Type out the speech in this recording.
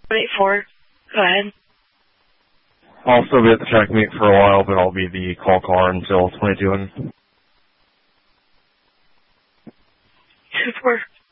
184. Go ahead. I'll still be at the track meet for a while, but I'll be the call car until 22. 2-4.